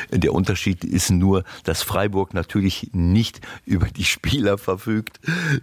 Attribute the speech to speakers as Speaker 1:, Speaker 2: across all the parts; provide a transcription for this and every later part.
Speaker 1: Der Unterschied ist nur, dass Freiburg natürlich nicht über die Spieler verfügt,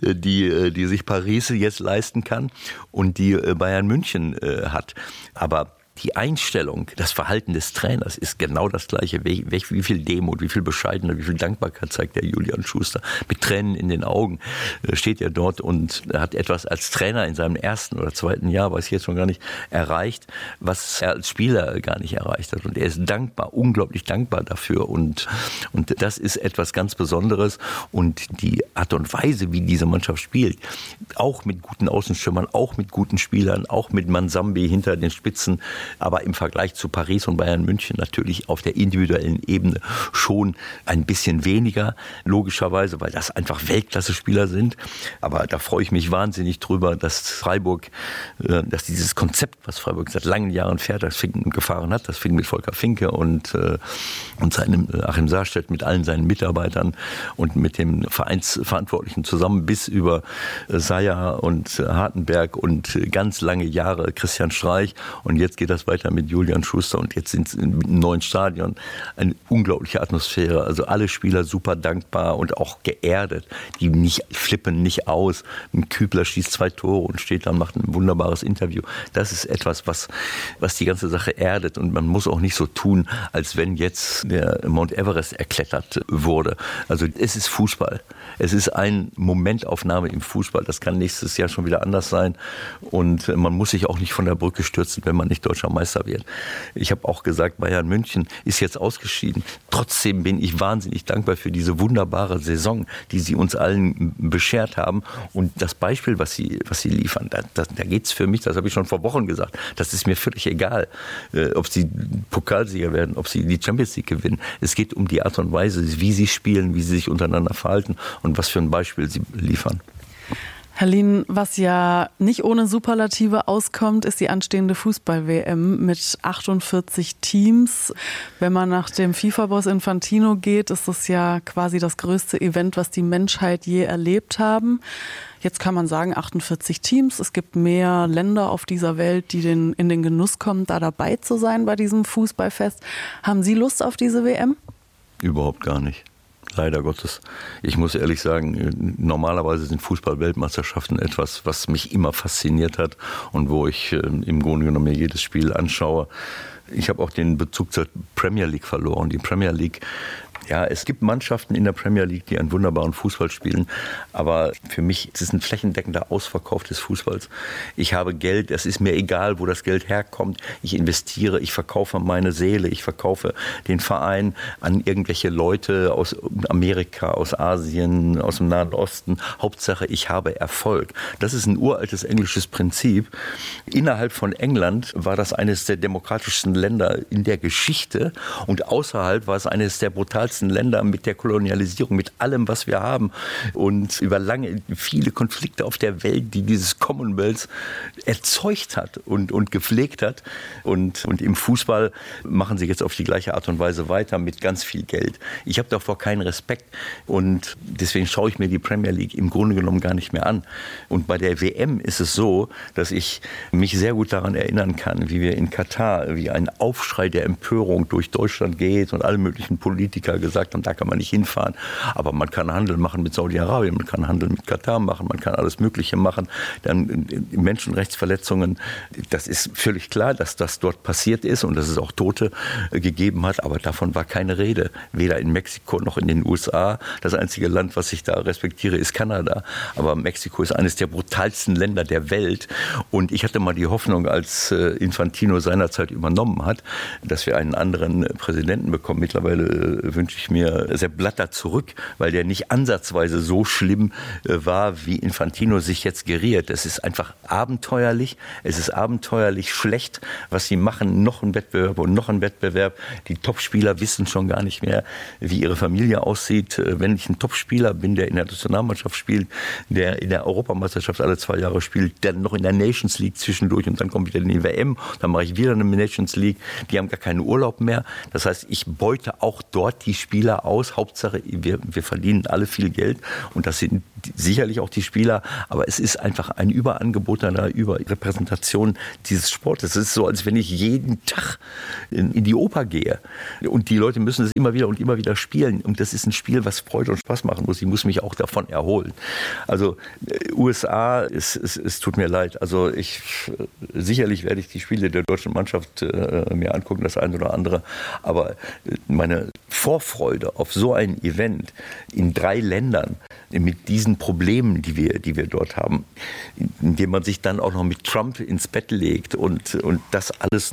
Speaker 1: die sich Paris jetzt leisten kann und die Bayern München hat. Aber die Einstellung, das Verhalten des Trainers ist genau das Gleiche. Wie viel Demut, wie viel Bescheidenheit, wie viel Dankbarkeit zeigt der Julian Schuster. Mit Tränen in den Augen steht er dort und hat etwas als Trainer in seinem ersten oder zweiten Jahr, weiß ich jetzt schon gar nicht, erreicht, was er als Spieler gar nicht erreicht hat. Und er ist dankbar, unglaublich dankbar dafür. Und das ist etwas ganz Besonderes. Und die Art und Weise, wie diese Mannschaft spielt, auch mit guten Außenstürmern, auch mit guten Spielern, auch mit Mansambi hinter den Spitzen, aber im Vergleich zu Paris und Bayern München natürlich auf der individuellen Ebene schon ein bisschen weniger, logischerweise, weil das einfach Weltklasse-Spieler sind. Aber da freue ich mich wahnsinnig drüber, dass Freiburg, dass dieses Konzept, was Freiburg seit langen Jahren fährt, das gefahren hat, das fing mit Volker Finke und seinem Achim Sarstedt, mit allen seinen Mitarbeitern und mit dem Vereinsverantwortlichen zusammen bis über Seyer und Hartenberg und ganz lange Jahre Christian Streich. Und jetzt geht das weiter mit Julian Schuster und jetzt sind es im neuen Stadion eine unglaubliche Atmosphäre. Also alle Spieler super dankbar und auch geerdet. Die flippen nicht aus. Ein Kübler schießt 2 Tore und steht da und macht ein wunderbares Interview. Das ist etwas, was die ganze Sache erdet und man muss auch nicht so tun, als wenn jetzt der Mount Everest erklettert wurde. Also es ist Fußball. Es ist eine Momentaufnahme im Fußball. Das kann nächstes Jahr schon wieder anders sein und man muss sich auch nicht von der Brücke stürzen, wenn man nicht deutscher Meister wird. Ich habe auch gesagt, Bayern München ist jetzt ausgeschieden. Trotzdem bin ich wahnsinnig dankbar für diese wunderbare Saison, die sie uns allen beschert haben. Und das Beispiel, was sie liefern, da geht es für mich, das habe ich schon vor Wochen gesagt, das ist mir völlig egal, ob sie Pokalsieger werden, ob sie die Champions League gewinnen. Es geht um die Art und Weise, wie sie spielen, wie sie sich untereinander verhalten und was für ein Beispiel sie liefern.
Speaker 2: Herr Lien, was ja nicht ohne Superlative auskommt, ist die anstehende Fußball-WM mit 48 Teams. Wenn man nach dem FIFA-Boss Infantino geht, ist das ja quasi das größte Event, was die Menschheit je erlebt haben. Jetzt kann man sagen, 48 Teams. Es gibt mehr Länder auf dieser Welt, die in den Genuss kommen, da dabei zu sein bei diesem Fußballfest. Haben Sie Lust auf diese WM?
Speaker 1: Überhaupt gar nicht. Leider Gottes. Ich muss ehrlich sagen, normalerweise sind Fußball-Weltmeisterschaften etwas, was mich immer fasziniert hat und wo ich im Grunde genommen mir jedes Spiel anschaue. Ich habe auch den Bezug zur Premier League verloren. Die Premier League, ja, es gibt Mannschaften in der Premier League, die einen wunderbaren Fußball spielen, aber für mich ist es ein flächendeckender Ausverkauf des Fußballs. Ich habe Geld, es ist mir egal, wo das Geld herkommt. Ich investiere, ich verkaufe meine Seele, ich verkaufe den Verein an irgendwelche Leute aus Amerika, aus Asien, aus dem Nahen Osten. Hauptsache, ich habe Erfolg. Das ist ein uraltes englisches Prinzip. Innerhalb von England war das eines der demokratischsten Länder in der Geschichte und außerhalb war es eines der brutalsten Länder mit der Kolonialisierung, mit allem, was wir haben und über viele Konflikte auf der Welt, die dieses Commonwealth erzeugt hat und gepflegt hat. Und im Fußball machen sie jetzt auf die gleiche Art und Weise weiter mit ganz viel Geld. Ich habe davor keinen Respekt und deswegen schaue ich mir die Premier League im Grunde genommen gar nicht mehr an. Und bei der WM ist es so, dass ich mich sehr gut daran erinnern kann, wie wir in Katar, wie ein Aufschrei der Empörung durch Deutschland geht und alle möglichen Politiker gesagt haben, da kann man nicht hinfahren. Aber man kann Handel machen mit Saudi-Arabien, man kann Handel mit Katar machen, man kann alles Mögliche machen. Dann Menschenrechtsverletzungen, das ist völlig klar, dass das dort passiert ist und dass es auch Tote gegeben hat, aber davon war keine Rede. Weder in Mexiko noch in den USA. Das einzige Land, was ich da respektiere, ist Kanada. Aber Mexiko ist eines der brutalsten Länder der Welt. Und ich hatte mal die Hoffnung, als Infantino seinerzeit übernommen hat, dass wir einen anderen Präsidenten bekommen. Mittlerweile wünsche ich mir Sepp Blatter zurück, weil der nicht ansatzweise so schlimm war, wie Infantino sich jetzt geriert. Es ist einfach abenteuerlich. Es ist abenteuerlich schlecht, was sie machen. Noch ein Wettbewerb und noch ein Wettbewerb. Die Topspieler wissen schon gar nicht mehr, wie ihre Familie aussieht. Wenn ich ein Topspieler bin, der in der Nationalmannschaft spielt, der in der Europameisterschaft alle 2 Jahre spielt, der noch in der Nations League zwischendurch und dann kommt wieder in die WM, dann mache ich wieder eine Nations League League, die haben gar keinen Urlaub mehr. Das heißt, ich beute auch dort die Spieler aus. Hauptsache, wir verdienen alle viel Geld und das sind sicherlich auch die Spieler, aber es ist einfach ein Überangebot einer Überrepräsentation dieses Sportes. Es ist so, als wenn ich jeden Tag in die Oper gehe und die Leute müssen es immer wieder und immer wieder spielen und das ist ein Spiel, was Freude und Spaß machen muss. Ich muss mich auch davon erholen. Also USA, es tut mir leid. Also sicherlich werde ich die Spiele der deutschen Mannschaft mir angucken, das eine oder andere, aber meine Vorfreude auf so ein Event in 3 Ländern mit diesen Problemen, die wir dort haben, indem man sich dann auch noch mit Trump ins Bett legt und das alles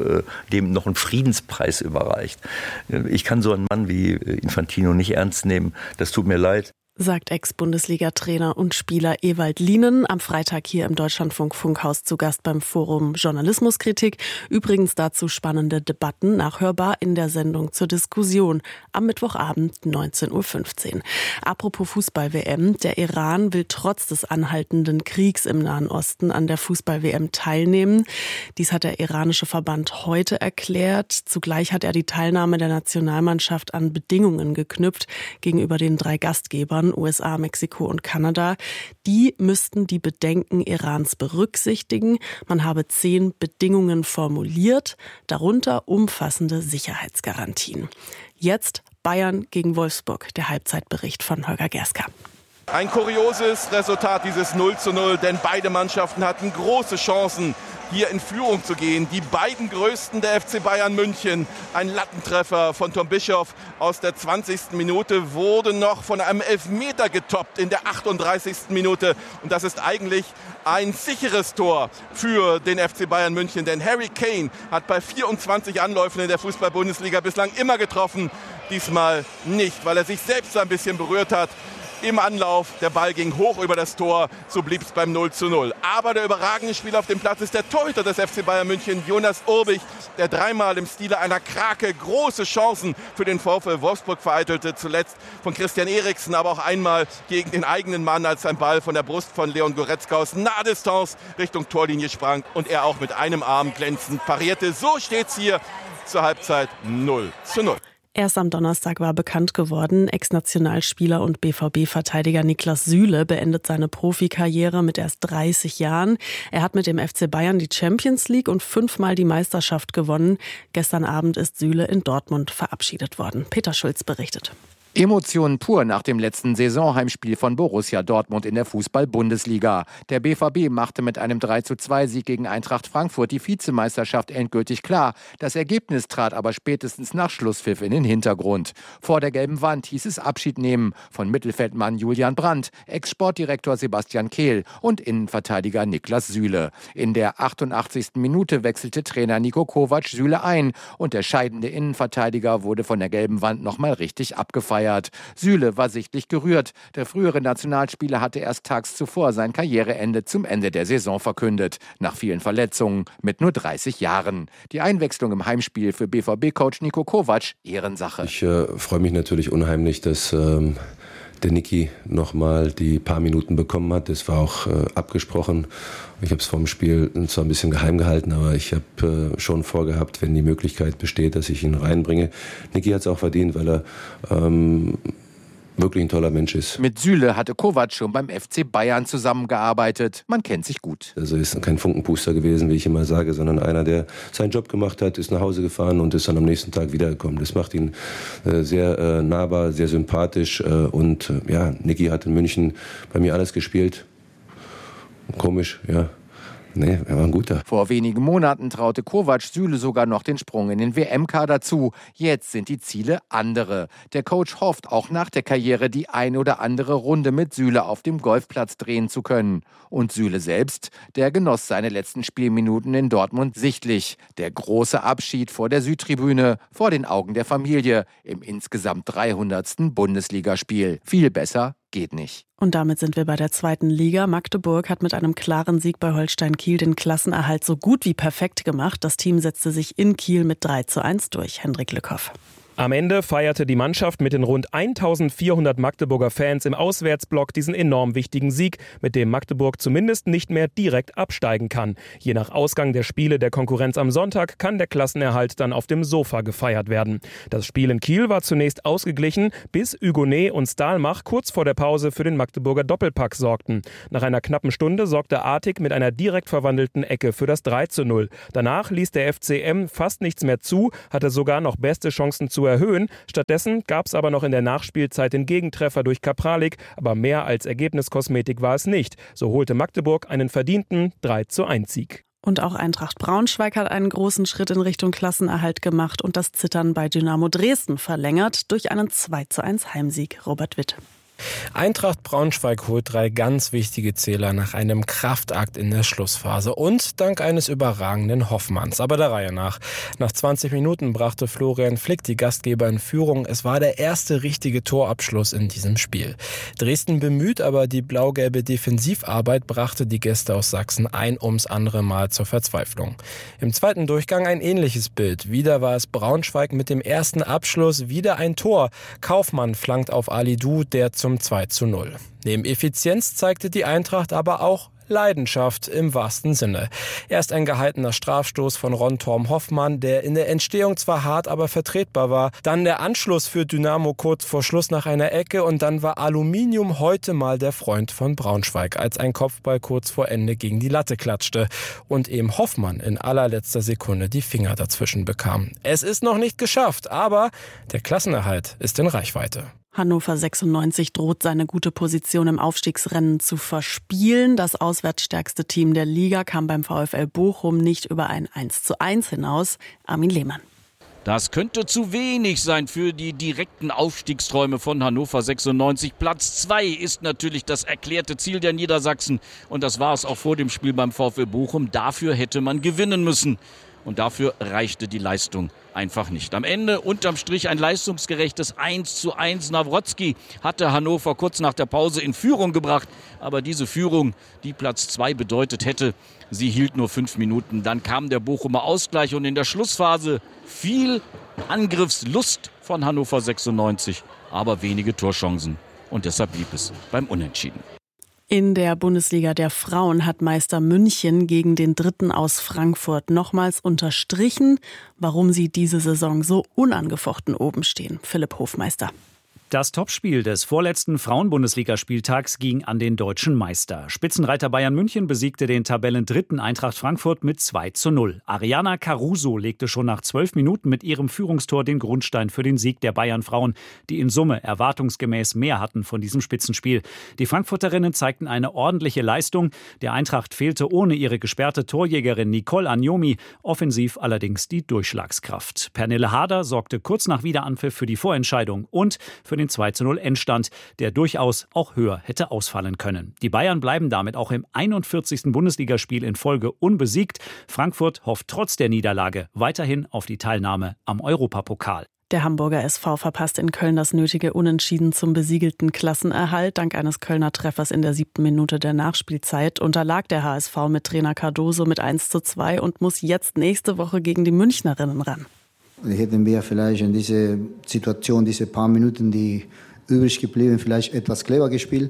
Speaker 1: dem noch einen Friedenspreis überreicht. Ich kann so einen Mann wie Infantino nicht ernst nehmen. Das tut mir leid.
Speaker 2: Sagt Ex-Bundesliga-Trainer und Spieler Ewald Lienen am Freitag hier im Deutschlandfunk-Funkhaus zu Gast beim Forum Journalismuskritik. Übrigens dazu spannende Debatten nachhörbar in der Sendung zur Diskussion am Mittwochabend 19.15 Uhr. Apropos Fußball-WM, der Iran will trotz des anhaltenden Kriegs im Nahen Osten an der Fußball-WM teilnehmen. Dies hat der iranische Verband heute erklärt. Zugleich hat er die Teilnahme der Nationalmannschaft an Bedingungen geknüpft gegenüber den 3 Gastgebern USA, Mexiko und Kanada. Die müssten die Bedenken Irans berücksichtigen. Man habe 10 Bedingungen formuliert, darunter umfassende Sicherheitsgarantien. Jetzt Bayern gegen Wolfsburg, der Halbzeitbericht von Holger Gerska.
Speaker 3: Ein kurioses Resultat, dieses 0:0, denn beide Mannschaften hatten große Chancen, hier in Führung zu gehen. Die beiden größten der FC Bayern München, ein Lattentreffer von Tom Bischoff aus der 20. Minute, wurde noch von einem Elfmeter getoppt in der 38. Minute. Und das ist eigentlich ein sicheres Tor für den FC Bayern München, denn Harry Kane hat bei 24 Anläufen in der Fußball-Bundesliga bislang immer getroffen. Diesmal nicht, weil er sich selbst ein bisschen berührt hat. Im Anlauf, der Ball ging hoch über das Tor, so blieb es beim 0:0. Aber der überragende Spieler auf dem Platz ist der Torhüter des FC Bayern München, Jonas Urbich, der 3-mal im Stile einer Krake große Chancen für den VfL Wolfsburg vereitelte. Zuletzt von Christian Eriksen, aber auch einmal gegen den eigenen Mann, als ein Ball von der Brust von Leon Goretzka aus Nahdistanz Richtung Torlinie sprang und er auch mit einem Arm glänzend parierte. So steht's hier zur Halbzeit 0:0.
Speaker 2: Erst am Donnerstag war bekannt geworden, Ex-Nationalspieler und BVB-Verteidiger Niklas Süle beendet seine Profikarriere mit erst 30 Jahren. Er hat mit dem FC Bayern die Champions League und 5-mal die Meisterschaft gewonnen. Gestern Abend ist Süle in Dortmund verabschiedet worden. Peter Schulz berichtet.
Speaker 4: Emotionen pur nach dem letzten Saisonheimspiel von Borussia Dortmund in der Fußball-Bundesliga. Der BVB machte mit einem 3:2-Sieg gegen Eintracht Frankfurt die Vizemeisterschaft endgültig klar. Das Ergebnis trat aber spätestens nach Schlusspfiff in den Hintergrund. Vor der gelben Wand hieß es Abschied nehmen von Mittelfeldmann Julian Brandt, Ex-Sportdirektor Sebastian Kehl und Innenverteidiger Niklas Süle. In der 88. Minute wechselte Trainer Niko Kovac Süle ein und der scheidende Innenverteidiger wurde von der gelben Wand nochmal richtig abgefeiert. Süle war sichtlich gerührt. Der frühere Nationalspieler hatte erst tags zuvor sein Karriereende zum Ende der Saison verkündet. Nach vielen Verletzungen mit nur 30 Jahren. Die Einwechslung im Heimspiel für BVB-Coach Niko Kovac, Ehrensache.
Speaker 5: Ich freue mich natürlich unheimlich, dass der Niki nochmal die paar Minuten bekommen hat. Das war auch abgesprochen. Ich habe es vor dem Spiel zwar ein bisschen geheim gehalten, aber ich habe schon vorgehabt, wenn die Möglichkeit besteht, dass ich ihn reinbringe. Niki hat es auch verdient, weil er wirklich ein toller Mensch ist.
Speaker 4: Mit Süle hatte Kovac schon beim FC Bayern zusammengearbeitet. Man kennt sich gut.
Speaker 5: Also ist kein Funkenpuster gewesen, wie ich immer sage, sondern einer, der seinen Job gemacht hat, ist nach Hause gefahren und ist dann am nächsten Tag wiedergekommen. Das macht ihn sehr nahbar, sehr sympathisch und ja, Niki hat in München bei mir alles gespielt. Komisch, ja. Nee, er war ein guter.
Speaker 4: Vor wenigen Monaten traute Kovac Süle sogar noch den Sprung in den WM-Kader zu. Jetzt sind die Ziele andere. Der Coach hofft, auch nach der Karriere die ein oder andere Runde mit Süle auf dem Golfplatz drehen zu können. Und Süle selbst, der genoss seine letzten Spielminuten in Dortmund sichtlich. Der große Abschied vor der Südtribüne, vor den Augen der Familie, im insgesamt 300. Bundesligaspiel. Viel besser geht nicht.
Speaker 2: Und damit sind wir bei der 2. Liga. Magdeburg hat mit einem klaren Sieg bei Holstein Kiel den Klassenerhalt so gut wie perfekt gemacht. Das Team setzte sich in Kiel mit 3:1 durch. Hendrik Lückhoff.
Speaker 6: Am Ende feierte die Mannschaft mit den rund 1400 Magdeburger Fans im Auswärtsblock diesen enorm wichtigen Sieg, mit dem Magdeburg zumindest nicht mehr direkt absteigen kann. Je nach Ausgang der Spiele der Konkurrenz am Sonntag kann der Klassenerhalt dann auf dem Sofa gefeiert werden. Das Spiel in Kiel war zunächst ausgeglichen, bis Hugonet und Stahlmach kurz vor der Pause für den Magdeburger Doppelpack sorgten. Nach einer knappen Stunde sorgte Artig mit einer direkt verwandelten Ecke für das 3:0. Danach ließ der FCM fast nichts mehr zu, hatte sogar noch beste Chancen zu erhöhen. Stattdessen gab es aber noch in der Nachspielzeit den Gegentreffer durch Kapralik, aber mehr als Ergebniskosmetik war es nicht. So holte Magdeburg einen verdienten 3:1-Sieg.
Speaker 2: Und auch Eintracht Braunschweig hat einen großen Schritt in Richtung Klassenerhalt gemacht und das Zittern bei Dynamo Dresden verlängert durch einen 2:1 Heimsieg. Robert Witt.
Speaker 7: Eintracht Braunschweig holt 3 ganz wichtige Zähler nach einem Kraftakt in der Schlussphase und dank eines überragenden Hoffmanns. Aber der Reihe nach. Nach 20 Minuten brachte Florian Flick die Gastgeber in Führung. Es war der erste richtige Torabschluss in diesem Spiel. Dresden bemüht, aber die blau-gelbe Defensivarbeit brachte die Gäste aus Sachsen ein ums andere Mal zur Verzweiflung. Im zweiten Durchgang ein ähnliches Bild. Wieder war es Braunschweig mit dem ersten Abschluss, wieder ein Tor. Kaufmann flankt auf Alidou, der zum 2:0. Neben Effizienz zeigte die Eintracht aber auch Leidenschaft im wahrsten Sinne. Erst ein gehaltener Strafstoß von Ron-Torm Hoffmann, der in der Entstehung zwar hart, aber vertretbar war. Dann der Anschluss für Dynamo kurz vor Schluss nach einer Ecke und dann war Aluminium heute mal der Freund von Braunschweig, als ein Kopfball kurz vor Ende gegen die Latte klatschte und eben Hoffmann in allerletzter Sekunde die Finger dazwischen bekam. Es ist noch nicht geschafft, aber der Klassenerhalt ist in Reichweite.
Speaker 2: Hannover 96 droht seine gute Position im Aufstiegsrennen zu verspielen. Das auswärtsstärkste Team der Liga kam beim VfL Bochum nicht über ein 1:1 hinaus. Armin Lehmann.
Speaker 8: Das könnte zu wenig sein für die direkten Aufstiegsträume von Hannover 96. Platz 2 ist natürlich das erklärte Ziel der Niedersachsen. Und das war es auch vor dem Spiel beim VfL Bochum. Dafür hätte man gewinnen müssen. Und dafür reichte die Leistung einfach nicht. Am Ende unterm Strich ein leistungsgerechtes 1:1. Nawrotzki hatte Hannover kurz nach der Pause in Führung gebracht. Aber diese Führung, die Platz 2 bedeutet hätte, sie hielt nur 5 Minuten. Dann kam der Bochumer Ausgleich und in der Schlussphase viel Angriffslust von Hannover 96, aber wenige Torchancen. Und deshalb blieb es beim Unentschieden.
Speaker 2: In der Bundesliga der Frauen hat Meister München gegen den Dritten aus Frankfurt nochmals unterstrichen, warum sie diese Saison so unangefochten oben stehen. Philipp Hofmeister.
Speaker 9: Das Topspiel des vorletzten Frauen-Bundesligaspieltags ging an den deutschen Meister. Spitzenreiter Bayern München besiegte den Tabellendritten Eintracht Frankfurt mit 2:0. Ariana Caruso legte schon nach 12 Minuten mit ihrem Führungstor den Grundstein für den Sieg der Bayern-Frauen, die in Summe erwartungsgemäß mehr hatten von diesem Spitzenspiel. Die Frankfurterinnen zeigten eine ordentliche Leistung. Der Eintracht fehlte ohne ihre gesperrte Torjägerin Nicole Agnomi, offensiv allerdings die Durchschlagskraft. Pernille Harder sorgte kurz nach Wiederanpfiff für die Vorentscheidung und für den 2:0 Endstand, der durchaus auch höher hätte ausfallen können. Die Bayern bleiben damit auch im 41. Bundesligaspiel in Folge unbesiegt. Frankfurt hofft trotz der Niederlage weiterhin auf die Teilnahme am Europapokal.
Speaker 2: Der Hamburger SV verpasst in Köln das nötige Unentschieden zum besiegelten Klassenerhalt. Dank eines Kölner Treffers in der 7. Minute der Nachspielzeit unterlag der HSV mit Trainer Cardoso mit 1:2 und muss jetzt nächste Woche gegen die Münchnerinnen ran.
Speaker 10: Hätten wir vielleicht in dieser Situation, diese paar Minuten, die übrig geblieben, vielleicht etwas clever gespielt.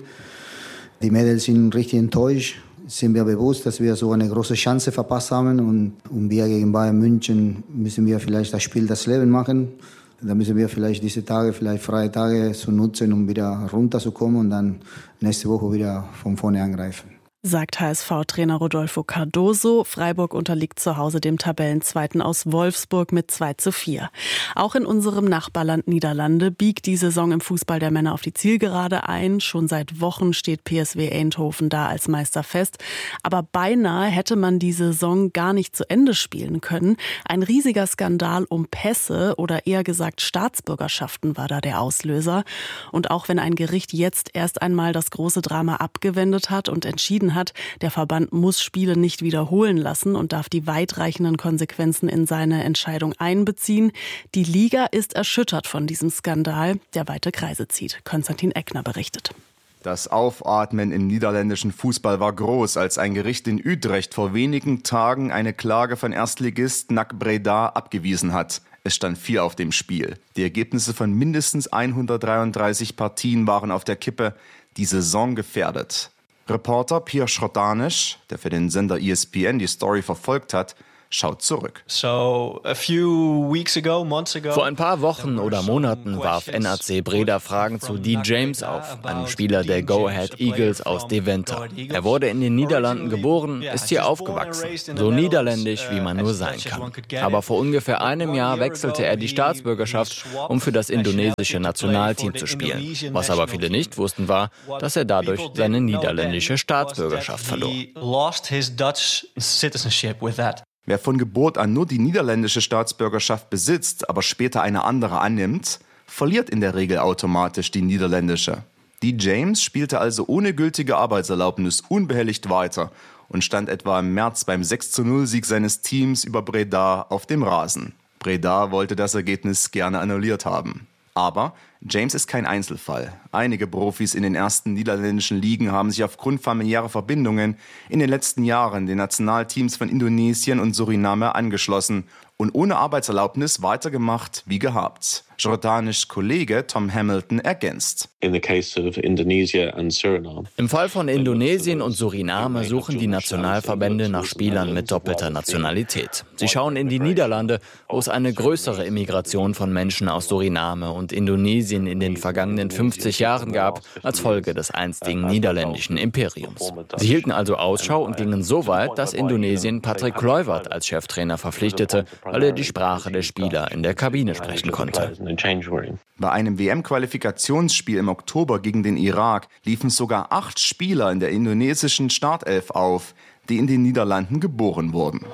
Speaker 10: Die Mädels sind richtig enttäuscht. Sind wir bewusst, dass wir so eine große Chance verpasst haben. Und wir gegen Bayern München müssen wir vielleicht das Spiel das Leben machen. Da müssen wir vielleicht diese Tage, vielleicht freie Tage so nutzen, um wieder runterzukommen und dann nächste Woche wieder von vorne angreifen.
Speaker 2: Sagt HSV-Trainer Rodolfo Cardoso. Freiburg unterliegt zu Hause dem Tabellenzweiten aus Wolfsburg mit 2:4. Auch in unserem Nachbarland Niederlande biegt die Saison im Fußball der Männer auf die Zielgerade ein. Schon seit Wochen steht PSV Eindhoven da als Meister fest. Aber beinahe hätte man die Saison gar nicht zu Ende spielen können. Ein riesiger Skandal um Pässe oder eher gesagt Staatsbürgerschaften war da der Auslöser. Und auch wenn ein Gericht jetzt erst einmal das große Drama abgewendet hat und entschieden hat, der Verband muss Spiele nicht wiederholen lassen und darf die weitreichenden Konsequenzen in seine Entscheidung einbeziehen. Die Liga ist erschüttert von diesem Skandal, der weite Kreise zieht. Konstantin Eckner berichtet.
Speaker 11: Das Aufatmen im niederländischen Fußball war groß, als ein Gericht in Utrecht vor wenigen Tagen eine Klage von Erstligist NAC Breda abgewiesen hat. Es stand viel auf dem Spiel. Die Ergebnisse von mindestens 133 Partien waren auf der Kippe, die Saison gefährdet. Reporter Piers Schrodanisch, der für den Sender ESPN die Story verfolgt hat, schaut zurück.
Speaker 12: Vor ein paar Wochen oder Monaten warf NAC Breda Fragen zu Dee James auf, einem Spieler der Go Ahead Eagles aus Deventer. Er wurde in den Niederlanden geboren, ist hier aufgewachsen, so niederländisch, wie man nur sein kann. Aber vor ungefähr einem Jahr wechselte er die Staatsbürgerschaft, um für das indonesische Nationalteam zu spielen. Was aber viele nicht wussten, war, dass er dadurch seine niederländische Staatsbürgerschaft verlor.
Speaker 11: Wer von Geburt an nur die niederländische Staatsbürgerschaft besitzt, aber später eine andere annimmt, verliert in der Regel automatisch die niederländische. Dee James spielte also ohne gültige Arbeitserlaubnis unbehelligt weiter und stand etwa im März beim 6:0-Sieg seines Teams über Breda auf dem Rasen. Breda wollte das Ergebnis gerne annulliert haben. Aber James ist kein Einzelfall. Einige Profis in den ersten niederländischen Ligen haben sich aufgrund familiärer Verbindungen in den letzten Jahren den Nationalteams von Indonesien und Suriname angeschlossen und ohne Arbeitserlaubnis weitergemacht wie gehabt. Jordanisch Kollege Tom Hamilton ergänzt.
Speaker 13: Im
Speaker 12: Fall von Indonesien und Suriname suchen die Nationalverbände nach Spielern mit doppelter Nationalität. Sie schauen in die Niederlande, wo es eine größere Immigration von Menschen aus Suriname und Indonesien in den vergangenen 50 Jahren gab, als Folge des einstigen niederländischen Imperiums. Sie hielten also Ausschau und gingen so weit, dass Indonesien Patrick Kluivert als Cheftrainer verpflichtete, weil er die Sprache der Spieler in der Kabine sprechen konnte.
Speaker 11: Bei einem WM-Qualifikationsspiel im Oktober gegen den Irak liefen sogar 8 Spieler in der indonesischen Startelf auf, die in den Niederlanden geboren wurden.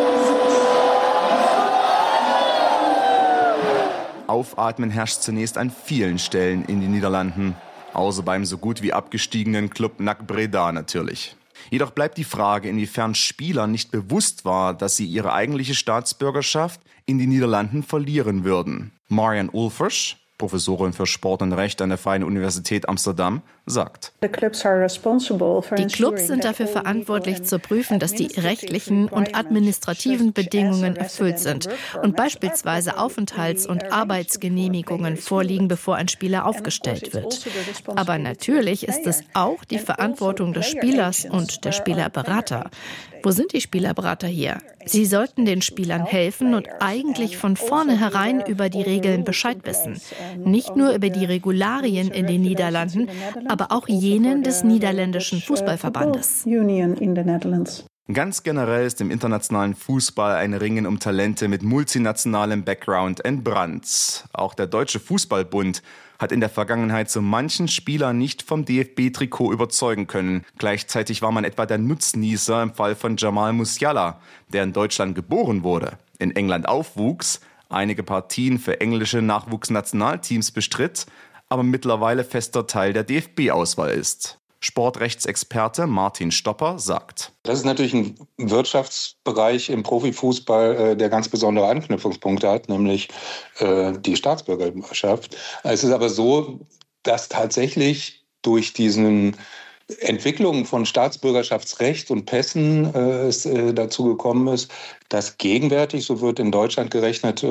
Speaker 11: Aufatmen herrscht zunächst an vielen Stellen in den Niederlanden, außer beim so gut wie abgestiegenen Club NAC Breda natürlich. Jedoch bleibt die Frage, inwiefern Spielern nicht bewusst war, dass sie ihre eigentliche Staatsbürgerschaft in den Niederlanden verlieren würden. Marian Ulfers, Professorin für Sport und Recht an der Freien Universität Amsterdam, sagt:
Speaker 14: Die Clubs sind dafür verantwortlich zu prüfen, dass die rechtlichen und administrativen Bedingungen erfüllt sind und beispielsweise Aufenthalts- und Arbeitsgenehmigungen vorliegen, bevor ein Spieler aufgestellt wird. Aber natürlich ist es auch die Verantwortung des Spielers und der Spielerberater. Wo sind die Spielerberater hier? Sie sollten den Spielern helfen und eigentlich von vornherein über die Regeln Bescheid wissen. Nicht nur über die Regularien in den Niederlanden, aber auch jenen des niederländischen Fußballverbandes.
Speaker 11: Ganz generell ist im internationalen Fußball ein Ringen um Talente mit multinationalem Background entbrannt. Auch der Deutsche Fußballbund hat in der Vergangenheit so manchen Spieler nicht vom DFB-Trikot überzeugen können. Gleichzeitig war man etwa der Nutznießer im Fall von Jamal Musiala, der in Deutschland geboren wurde, in England aufwuchs, einige Partien für englische Nachwuchsnationalteams bestritt, aber mittlerweile fester Teil der DFB-Auswahl ist. Sportrechtsexperte Martin Stopper sagt:
Speaker 15: Das ist natürlich ein Wirtschaftsbereich im Profifußball, der ganz besondere Anknüpfungspunkte hat, nämlich die Staatsbürgerschaft. Es ist aber so, dass tatsächlich durch diesen Entwicklungen von Staatsbürgerschaftsrecht und Pässen es dazu gekommen ist, dass gegenwärtig, so wird in Deutschland gerechnet,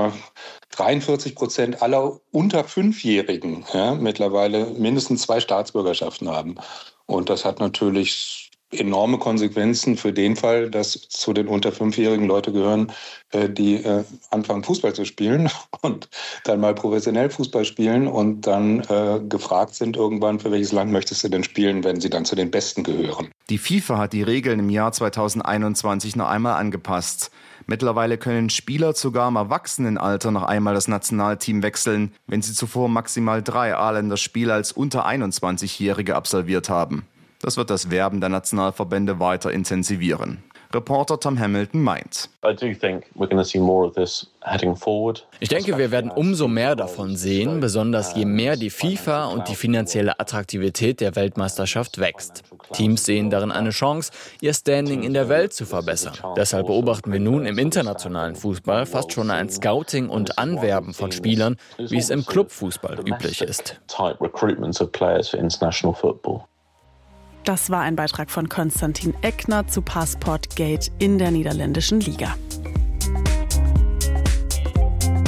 Speaker 15: 43% aller unter 5-Jährigen mittlerweile mindestens 2 Staatsbürgerschaften haben. Und das hat natürlich enorme Konsequenzen für den Fall, dass zu den unter 5-Jährigen Leute gehören, die anfangen Fußball zu spielen und dann mal professionell Fußball spielen und dann gefragt sind irgendwann, für welches Land möchtest du denn spielen, wenn sie dann zu den Besten gehören.
Speaker 11: Die FIFA hat die Regeln im Jahr 2021 noch einmal angepasst. Mittlerweile können Spieler sogar im Erwachsenenalter noch einmal das Nationalteam wechseln, wenn sie zuvor maximal 3 A-Länderspiele als unter 21-Jährige absolviert haben. Das wird das Werben der Nationalverbände weiter intensivieren. Reporter Tom Hamilton meint:
Speaker 12: Ich denke, wir werden umso mehr davon sehen, besonders je mehr die FIFA und die finanzielle Attraktivität der Weltmeisterschaft wächst. Teams sehen darin eine Chance, ihr Standing in der Welt zu verbessern. Deshalb beobachten wir nun im internationalen Fußball fast schon ein Scouting und Anwerben von Spielern, wie es im Clubfußball üblich ist.
Speaker 2: Das war ein Beitrag von Konstantin Eckner zu Passport Gate in der niederländischen Liga.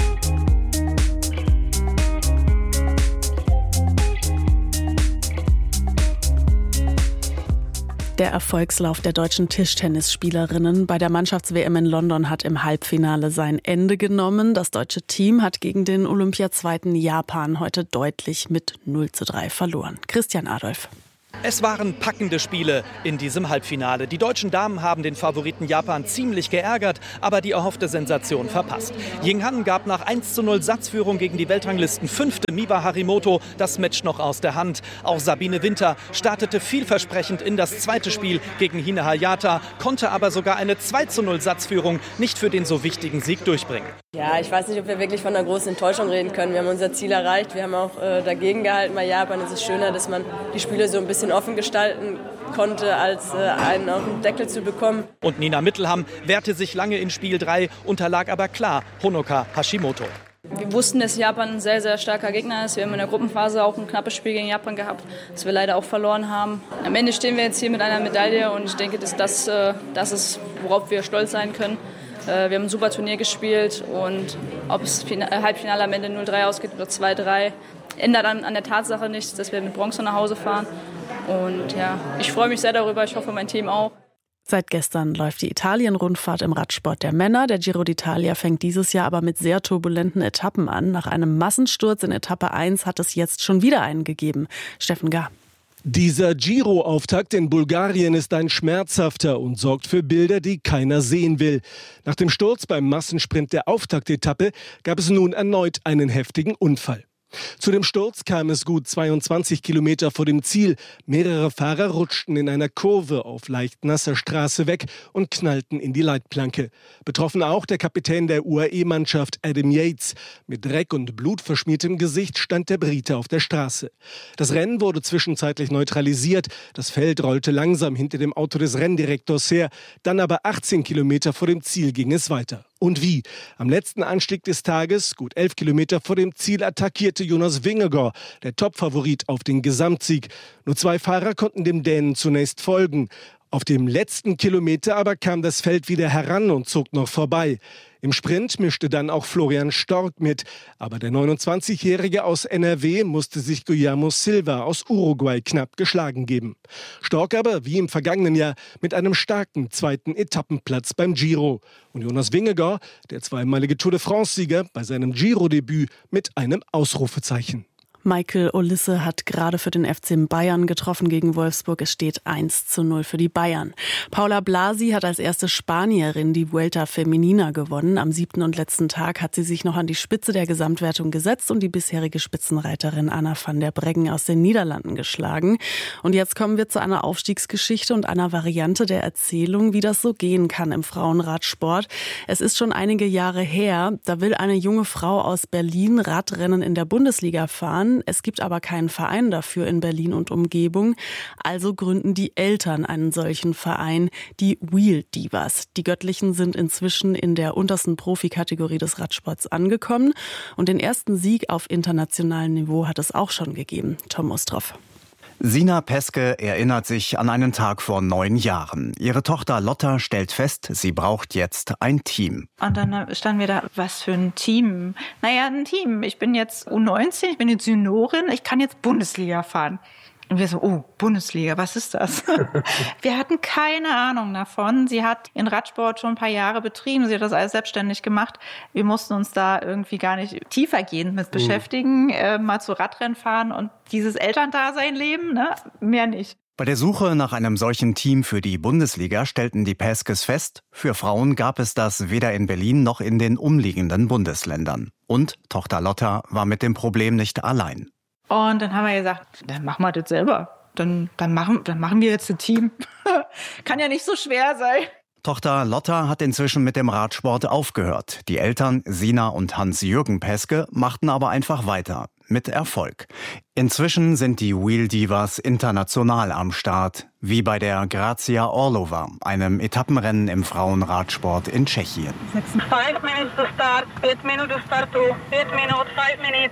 Speaker 2: Der Erfolgslauf der deutschen Tischtennisspielerinnen bei der Mannschafts-WM in London hat im Halbfinale sein Ende genommen. Das deutsche Team hat gegen den Olympiazweiten Japan heute deutlich mit 0:3 verloren. Christian Adolf.
Speaker 13: Es waren packende Spiele in diesem Halbfinale. Die deutschen Damen haben den Favoriten Japan ziemlich geärgert, aber die erhoffte Sensation verpasst. Ying Han gab nach 1:0 Satzführung gegen die Weltranglisten-Fünfte Miwa Harimoto das Match noch aus der Hand. Auch Sabine Winter startete vielversprechend in das zweite Spiel gegen Hine Hayata, konnte aber sogar eine 2:0 Satzführung nicht für den so wichtigen Sieg durchbringen.
Speaker 16: Ja, ich weiß nicht, ob wir wirklich von einer großen Enttäuschung reden können. Wir haben unser Ziel erreicht, wir haben auch dagegen gehalten bei Japan. Es ist schöner, dass man die Spiele so ein bisschen offen gestalten konnte, als einen auf den Deckel zu bekommen.
Speaker 13: Und Nina Mittelham wehrte sich lange in Spiel 3, unterlag aber klar Honoka Hashimoto.
Speaker 17: Wir wussten, dass Japan ein sehr, sehr starker Gegner ist. Wir haben in der Gruppenphase auch ein knappes Spiel gegen Japan gehabt, das wir leider auch verloren haben. Am Ende stehen wir jetzt hier mit einer Medaille und ich denke, dass das ist, worauf wir stolz sein können. Wir haben ein super Turnier gespielt und ob es Halbfinale am Ende 0:3 ausgeht oder 2:3, ändert an der Tatsache nichts, dass wir mit Bronze nach Hause fahren. Und ja, ich freue mich sehr darüber, ich hoffe mein Team auch.
Speaker 2: Seit gestern läuft die Italien-Rundfahrt im Radsport der Männer. Der Giro d'Italia fängt dieses Jahr aber mit sehr turbulenten Etappen an. Nach einem Massensturz in Etappe 1 hat es jetzt schon wieder einen gegeben. Steffen Gar.
Speaker 18: Dieser Giro-Auftakt in Bulgarien ist ein schmerzhafter und sorgt für Bilder, die keiner sehen will. Nach dem Sturz beim Massensprint der Auftaktetappe gab es nun erneut einen heftigen Unfall. Zu dem Sturz kam es gut 22 Kilometer vor dem Ziel. Mehrere Fahrer rutschten in einer Kurve auf leicht nasser Straße weg und knallten in die Leitplanke. Betroffen auch der Kapitän der UAE-Mannschaft Adam Yates. Mit Dreck und blutverschmiertem Gesicht stand der Brite auf der Straße. Das Rennen wurde zwischenzeitlich neutralisiert. Das Feld rollte langsam hinter dem Auto des Renndirektors her. Dann aber 18 Kilometer vor dem Ziel ging es weiter. Und wie? Am letzten Anstieg des Tages, gut 11 Kilometer vor dem Ziel, attackierte Jonas Vingegaard, der Topfavorit auf den Gesamtsieg. Nur 2 Fahrer konnten dem Dänen zunächst folgen. Auf dem letzten Kilometer aber kam das Feld wieder heran und zog noch vorbei. Im Sprint mischte dann auch Florian Stork mit. Aber der 29-Jährige aus NRW musste sich Guillermo Silva aus Uruguay knapp geschlagen geben. Stork aber, wie im vergangenen Jahr, mit einem starken zweiten Etappenplatz beim Giro. Und Jonas Vingegaard, der zweimalige Tour de France-Sieger, bei seinem Giro-Debüt mit einem Ausrufezeichen.
Speaker 2: Michael Olisse hat gerade für den FC Bayern getroffen gegen Wolfsburg. Es steht 1:0 für die Bayern. Paula Blasi hat als erste Spanierin die Vuelta Femenina gewonnen. Am 7. und letzten Tag hat sie sich noch an die Spitze der Gesamtwertung gesetzt und die bisherige Spitzenreiterin Anna van der Breggen aus den Niederlanden geschlagen. Und jetzt kommen wir zu einer Aufstiegsgeschichte und einer Variante der Erzählung, wie das so gehen kann im Frauenradsport. Es ist schon einige Jahre her, da will eine junge Frau aus Berlin Radrennen in der Bundesliga fahren. Es gibt aber keinen Verein dafür in Berlin und Umgebung. Also gründen die Eltern einen solchen Verein, die Wheel Divas. Die Göttlichen sind inzwischen in der untersten Profikategorie des Radsports angekommen. Und den ersten Sieg auf internationalem Niveau hat es auch schon gegeben. Tom Ostroff.
Speaker 19: Sina Peske erinnert sich an einen Tag vor 9 Jahren. Ihre Tochter Lotta stellt fest, sie braucht jetzt ein Team.
Speaker 20: Und dann standen wir da, was für ein Team? Naja, ein Team. Ich bin jetzt U19, ich bin jetzt Juniorin, ich kann jetzt Bundesliga fahren. Und wir so, oh, Bundesliga, was ist das? Wir hatten keine Ahnung davon. Sie hat ihren Radsport schon ein paar Jahre betrieben. Sie hat das alles selbstständig gemacht. Wir mussten uns da irgendwie gar nicht tiefergehend mit beschäftigen. Mal zu Radrennen fahren und dieses Elterndasein leben, ne? Mehr nicht.
Speaker 19: Bei der Suche nach einem solchen Team für die Bundesliga stellten die Peskes fest, für Frauen gab es das weder in Berlin noch in den umliegenden Bundesländern. Und Tochter Lotta war mit dem Problem nicht allein.
Speaker 20: Und dann haben wir gesagt, dann machen wir das selber. Dann machen wir jetzt ein Team. Kann ja nicht so schwer sein.
Speaker 19: Tochter Lotta hat inzwischen mit dem Radsport aufgehört. Die Eltern Sina und Hans-Jürgen Peske machten aber einfach weiter. Mit Erfolg. Inzwischen sind die Wheel Divas international am Start. Wie bei der Grazia Orlova, einem Etappenrennen im Frauenradsport in Tschechien.
Speaker 21: 5 minutes to start, 5 minutes to start, 5 minutes.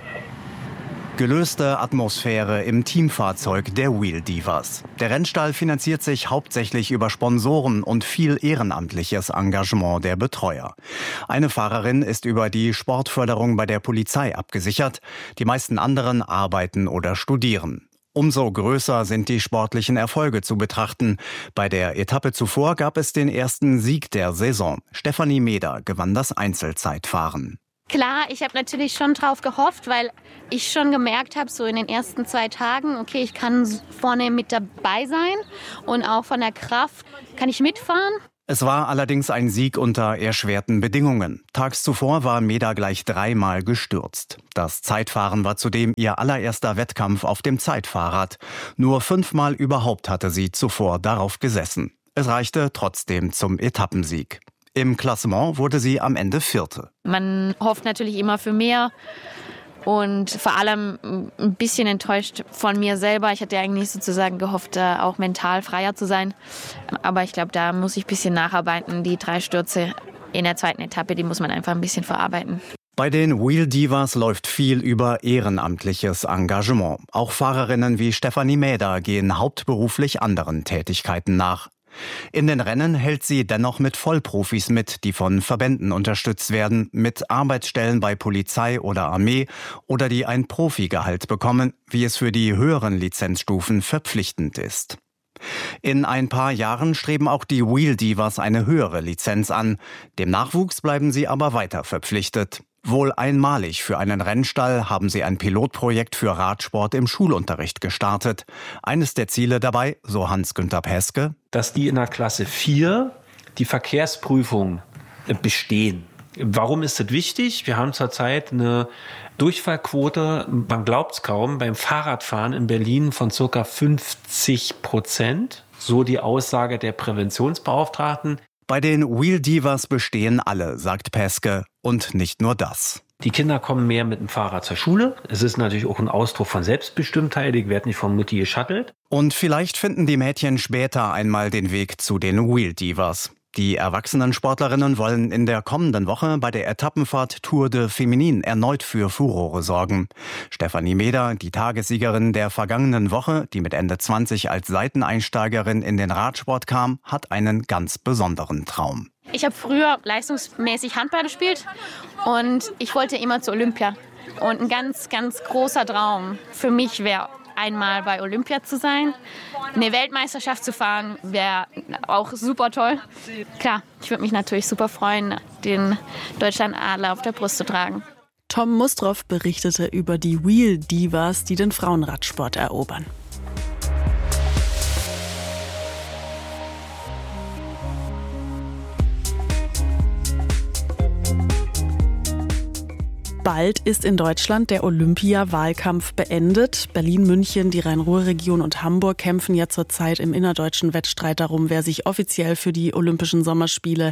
Speaker 19: Gelöste Atmosphäre im Teamfahrzeug der Wheel Divas. Der Rennstall finanziert sich hauptsächlich über Sponsoren und viel ehrenamtliches Engagement der Betreuer. Eine Fahrerin ist über die Sportförderung bei der Polizei abgesichert. Die meisten anderen arbeiten oder studieren. Umso größer sind die sportlichen Erfolge zu betrachten. Bei der Etappe zuvor gab es den ersten Sieg der Saison. Stefanie Meder gewann das Einzelzeitfahren.
Speaker 1: Klar, ich habe natürlich schon drauf gehofft, weil ich schon gemerkt habe, so in den ersten 2 Tagen, okay, ich kann vorne mit dabei sein und auch von der Kraft kann ich mitfahren.
Speaker 19: Es war allerdings ein Sieg unter erschwerten Bedingungen. Tags zuvor war Meder gleich 3-mal gestürzt. Das Zeitfahren war zudem ihr allererster Wettkampf auf dem Zeitfahrrad. Nur 5-mal überhaupt hatte sie zuvor darauf gesessen. Es reichte trotzdem zum Etappensieg. Im Klassement wurde sie am Ende 4.
Speaker 1: Man hofft natürlich immer für mehr und vor allem ein bisschen enttäuscht von mir selber. Ich hatte eigentlich sozusagen gehofft, auch mental freier zu sein. Aber ich glaube, da muss ich ein bisschen nacharbeiten. Die 3 Stürze in der 2. Etappe, die muss man einfach ein bisschen verarbeiten.
Speaker 19: Bei den Wheel Divas läuft viel über ehrenamtliches Engagement. Auch Fahrerinnen wie Stefanie Mäder gehen hauptberuflich anderen Tätigkeiten nach. In den Rennen hält sie dennoch mit Vollprofis mit, die von Verbänden unterstützt werden, mit Arbeitsstellen bei Polizei oder Armee oder die ein Profigehalt bekommen, wie es für die höheren Lizenzstufen verpflichtend ist. In ein paar Jahren streben auch die Wheel Divas eine höhere Lizenz an. Dem Nachwuchs bleiben sie aber weiter verpflichtet. Wohl einmalig für einen Rennstall haben sie ein Pilotprojekt für Radsport im Schulunterricht gestartet. Eines der Ziele dabei, so Hans-Günther Peske,
Speaker 22: dass die in der Klasse 4 die Verkehrsprüfung bestehen. Warum ist das wichtig? Wir haben zurzeit eine Durchfallquote, man glaubt es kaum, beim Fahrradfahren in Berlin von ca. 50%. So die Aussage der Präventionsbeauftragten.
Speaker 19: Bei den Wheel Divas bestehen alle, sagt Peske. Und nicht nur das.
Speaker 22: Die Kinder kommen mehr mit dem Fahrrad zur Schule. Es ist natürlich auch ein Ausdruck von Selbstbestimmtheit. Ich werde nicht von Mutti geschattelt.
Speaker 19: Und vielleicht finden die Mädchen später einmal den Weg zu den Wheel Divas. Die erwachsenen Sportlerinnen wollen in der kommenden Woche bei der Etappenfahrt Tour de Féminine erneut für Furore sorgen. Stefanie Meder, die Tagessiegerin der vergangenen Woche, die mit Ende 20 als Seiteneinsteigerin in den Radsport kam, hat einen ganz besonderen Traum.
Speaker 1: Ich habe früher leistungsmäßig Handball gespielt und ich wollte immer zu Olympia. Und ein ganz, ganz großer Traum für mich wäre, einmal bei Olympia zu sein. Eine Weltmeisterschaft zu fahren wäre auch super toll. Klar, ich würde mich natürlich super freuen, den Deutschlandadler auf der Brust zu tragen.
Speaker 2: Tom Mustroff berichtete über die Wheel Divas, die den Frauenradsport erobern. Bald ist in Deutschland der Olympia-Wahlkampf beendet. Berlin, München, die Rhein-Ruhr-Region und Hamburg kämpfen ja zurzeit im innerdeutschen Wettstreit darum, wer sich offiziell für die Olympischen Sommerspiele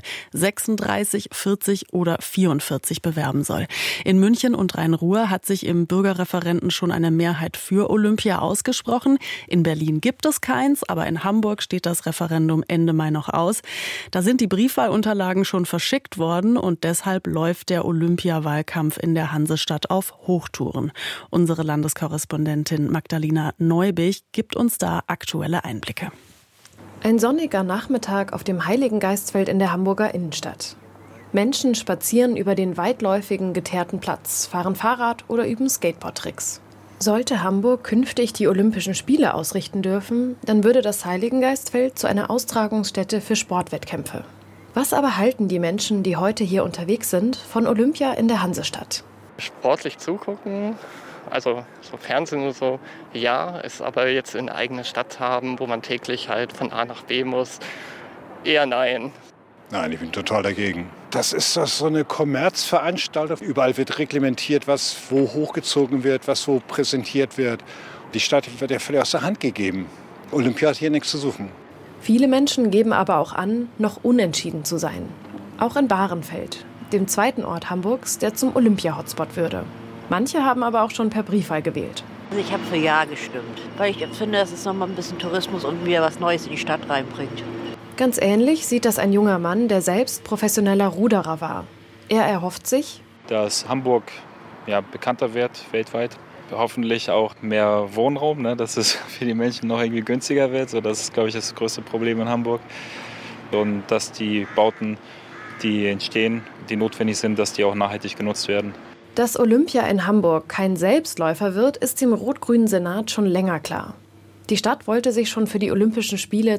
Speaker 2: 36, 40 oder 44 bewerben soll. In München und Rhein-Ruhr hat sich im Bürgerreferenten schon eine Mehrheit für Olympia ausgesprochen. In Berlin gibt es keins, aber in Hamburg steht das Referendum Ende Mai noch aus. Da sind die Briefwahlunterlagen schon verschickt worden und deshalb läuft der Olympia-Wahlkampf in der Hansestadt auf Hochtouren. Unsere Landeskorrespondentin Magdalena Neubich gibt uns da aktuelle Einblicke.
Speaker 23: Ein sonniger Nachmittag auf dem Heiligengeistfeld in der Hamburger Innenstadt. Menschen spazieren über den weitläufigen geteerten Platz, fahren Fahrrad oder üben Skateboard-Tricks. Sollte Hamburg künftig die Olympischen Spiele ausrichten dürfen, dann würde das Heiligengeistfeld zu einer Austragungsstätte für Sportwettkämpfe. Was aber halten die Menschen, die heute hier unterwegs sind, von Olympia in der Hansestadt?
Speaker 24: Sportlich zugucken, also so Fernsehen und so, ja, es aber jetzt in eine eigene Stadt haben, wo man täglich halt von A nach B muss, eher nein.
Speaker 25: Nein, ich bin total dagegen. Das ist doch so eine Kommerzveranstaltung. Überall wird reglementiert, was wo hochgezogen wird, was wo präsentiert wird. Die Stadt wird ja völlig aus der Hand gegeben. Olympia hat hier nichts zu suchen.
Speaker 23: Viele Menschen geben aber auch an, noch unentschieden zu sein. Auch in Bahrenfeld, dem zweiten Ort Hamburgs, der zum Olympia-Hotspot würde. Manche haben aber auch schon per Briefwahl gewählt.
Speaker 26: Ich habe für Ja gestimmt, weil ich finde, dass es nochmal ein bisschen Tourismus und wieder was Neues in die Stadt reinbringt.
Speaker 23: Ganz ähnlich sieht das ein junger Mann, der selbst professioneller Ruderer war. Er erhofft sich,
Speaker 27: dass Hamburg bekannter wird weltweit. Hoffentlich auch mehr Wohnraum, dass es für die Menschen noch irgendwie günstiger wird. So, das ist, glaube ich, das größte Problem in Hamburg. Und dass die Bauten, die entstehen, die notwendig sind, dass die auch nachhaltig genutzt werden.
Speaker 23: Dass Olympia in Hamburg kein Selbstläufer wird, ist dem rot-grünen Senat schon länger klar. Die Stadt wollte sich schon für die Olympischen Spiele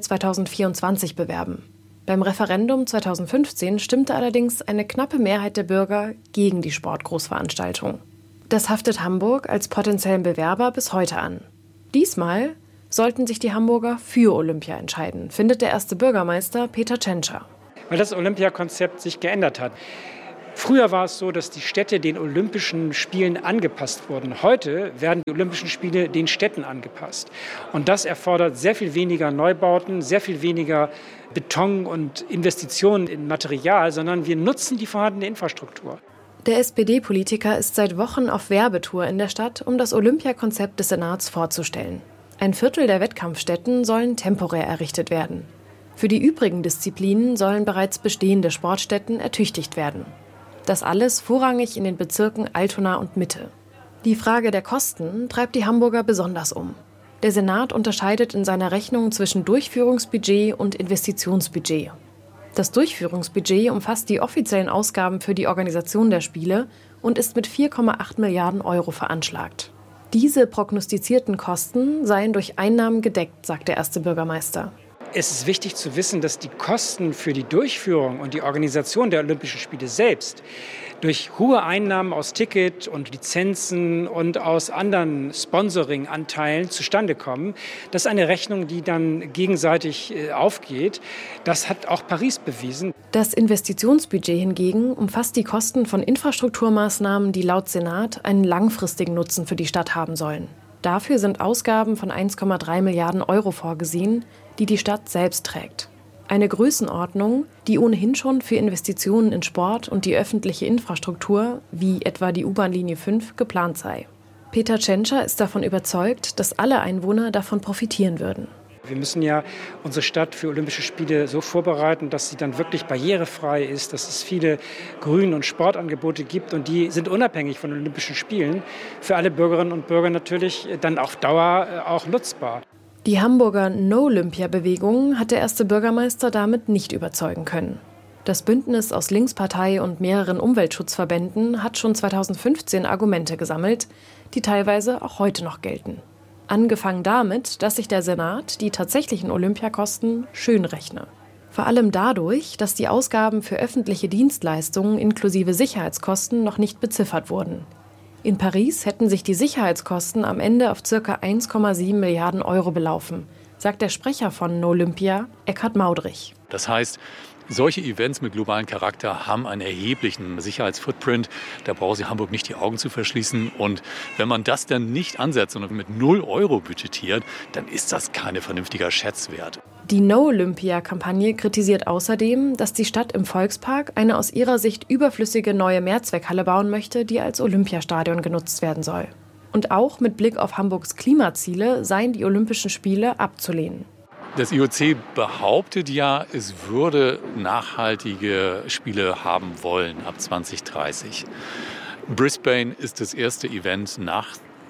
Speaker 23: 2024 bewerben. Beim Referendum 2015 stimmte allerdings eine knappe Mehrheit der Bürger gegen die Sportgroßveranstaltung. Das haftet Hamburg als potenziellen Bewerber bis heute an. Diesmal sollten sich die Hamburger für Olympia entscheiden, findet der erste Bürgermeister Peter Tschentscher.
Speaker 3: Weil das Olympiakonzept sich geändert hat. Früher war es so, dass die Städte den Olympischen Spielen angepasst wurden. Heute werden die Olympischen Spiele den Städten angepasst. Und das erfordert sehr viel weniger Neubauten, sehr viel weniger Beton und Investitionen in Material, sondern wir nutzen die vorhandene Infrastruktur.
Speaker 23: Der SPD-Politiker ist seit Wochen auf Werbetour in der Stadt, um das Olympiakonzept des Senats vorzustellen. 1/4 der Wettkampfstätten sollen temporär errichtet werden. Für die übrigen Disziplinen sollen bereits bestehende Sportstätten ertüchtigt werden. Das alles vorrangig in den Bezirken Altona und Mitte. Die Frage der Kosten treibt die Hamburger besonders um. Der Senat unterscheidet in seiner Rechnung zwischen Durchführungsbudget und Investitionsbudget. Das Durchführungsbudget umfasst die offiziellen Ausgaben für die Organisation der Spiele und ist mit 4,8 Milliarden Euro veranschlagt. Diese prognostizierten Kosten seien durch Einnahmen gedeckt, sagt der erste Bürgermeister.
Speaker 3: Es ist wichtig zu wissen, dass die Kosten für die Durchführung und die Organisation der Olympischen Spiele selbst durch hohe Einnahmen aus Ticket und Lizenzen und aus anderen Sponsoring-Anteilen zustande kommen. Das ist eine Rechnung, die dann gegenseitig aufgeht. Das hat auch Paris bewiesen.
Speaker 23: Das Investitionsbudget hingegen umfasst die Kosten von Infrastrukturmaßnahmen, die laut Senat einen langfristigen Nutzen für die Stadt haben sollen. Dafür sind Ausgaben von 1,3 Milliarden Euro vorgesehen, die die Stadt selbst trägt. Eine Größenordnung, die ohnehin schon für Investitionen in Sport und die öffentliche Infrastruktur, wie etwa die U-Bahn-Linie 5, geplant sei. Peter Tschentscher ist davon überzeugt, dass alle Einwohner davon profitieren würden.
Speaker 3: Wir müssen ja unsere Stadt für Olympische Spiele so vorbereiten, dass sie dann wirklich barrierefrei ist, dass es viele Grün- und Sportangebote gibt und die sind unabhängig von Olympischen Spielen für alle Bürgerinnen und Bürger natürlich dann auf Dauer auch nutzbar.
Speaker 23: Die Hamburger No-Olympia-Bewegung hat der erste Bürgermeister damit nicht überzeugen können. Das Bündnis aus Linkspartei und mehreren Umweltschutzverbänden hat schon 2015 Argumente gesammelt, die teilweise auch heute noch gelten. Angefangen damit, dass sich der Senat die tatsächlichen Olympiakosten schönrechne. Vor allem dadurch, dass die Ausgaben für öffentliche Dienstleistungen inklusive Sicherheitskosten noch nicht beziffert wurden. In Paris hätten sich die Sicherheitskosten am Ende auf ca. 1,7 Milliarden Euro belaufen, sagt der Sprecher von No-Olympia, Eckhard Maudrich.
Speaker 4: Das heißt, solche Events mit globalem Charakter haben einen erheblichen Sicherheitsfootprint. Da braucht sich Hamburg nicht die Augen zu verschließen. Und wenn man das dann nicht ansetzt, sondern mit 0 Euro budgetiert, dann ist das kein vernünftiger Schätzwert.
Speaker 23: Die No-Olympia-Kampagne kritisiert außerdem, dass die Stadt im Volkspark eine aus ihrer Sicht überflüssige neue Mehrzweckhalle bauen möchte, die als Olympiastadion genutzt werden soll. Und auch mit Blick auf Hamburgs Klimaziele seien die Olympischen Spiele abzulehnen.
Speaker 4: Das IOC behauptet ja, es würde nachhaltige Spiele haben wollen ab 2030. Brisbane ist das erste Event nach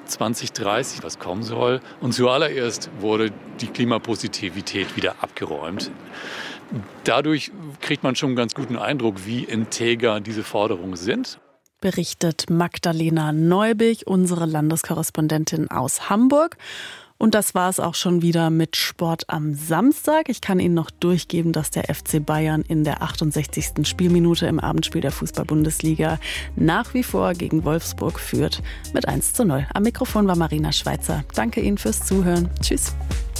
Speaker 4: 2030, was kommen soll. Und zuallererst wurde die Klimapositivität wieder abgeräumt. Dadurch kriegt man schon einen ganz guten Eindruck, wie integer diese Forderungen sind.
Speaker 2: Berichtet Magdalena Neubig, unsere Landeskorrespondentin aus Hamburg. Und das war es auch schon wieder mit Sport am Samstag. Ich kann Ihnen noch durchgeben, dass der FC Bayern in der 68. Spielminute im Abendspiel der Fußball-Bundesliga nach wie vor gegen Wolfsburg führt mit 1:0. Am Mikrofon war Marina Schweizer. Danke Ihnen fürs Zuhören. Tschüss.